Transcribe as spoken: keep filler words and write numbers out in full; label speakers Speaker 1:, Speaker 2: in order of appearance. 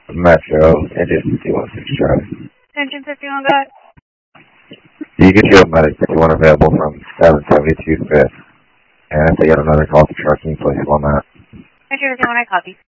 Speaker 1: Metro, engine fifty-one six Charlie.
Speaker 2: Engine fifty-one, go ahead.
Speaker 1: You get your medic fifty-one available from seven seventy-two fifth. And if they get another call to trucking, please on that.
Speaker 2: Engine fifty-one, I copy.